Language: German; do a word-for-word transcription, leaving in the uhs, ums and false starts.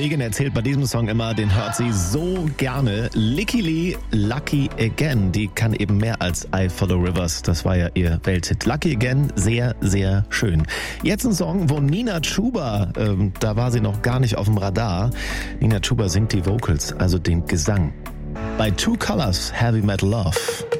Kollegin erzählt bei diesem Song immer, den hört sie so gerne. Lykke Li, Lucky Again, die kann eben mehr als I Follow Rivers. Das war ja ihr Welthit. Lucky Again, sehr, sehr schön. Jetzt ein Song, wo Nina Chuba, ähm, da war sie noch gar nicht auf dem Radar. Nina Chuba singt die Vocals, also den Gesang. Bei Two Colors, Heavy Metal Love.